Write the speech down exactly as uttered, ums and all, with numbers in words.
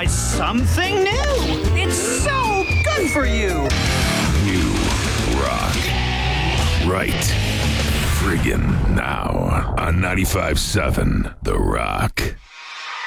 try something new. It's so good for you. You rock. Right. Friggin' now on ninety-five seven The Rock.